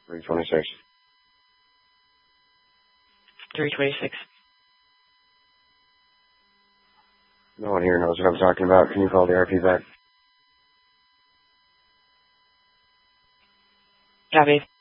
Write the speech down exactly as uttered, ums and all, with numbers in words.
three twenty-six. three twenty-six. No one here knows what I'm talking about. Can you call the R P back? Copy.